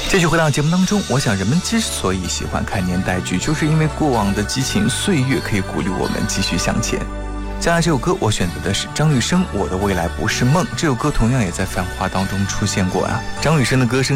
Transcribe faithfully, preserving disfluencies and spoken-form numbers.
继续回到节目当中，我想人们之所以喜欢看年代剧，就是因为过往的激情岁月可以鼓励我们继续向前。接下来这首歌我选择的是张雨生《我的未来不是梦》，这首歌同样也在《繁华》当中出现过啊。张雨生的歌声